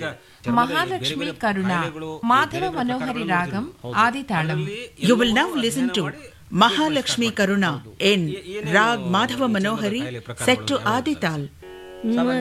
Mahalakshmi Karuna Madhava Manohari ragam ಆದಿತಾಳಂ. You will now listen to Mahalakshmi Karuna in Rag Madhava Manohari set to Adital.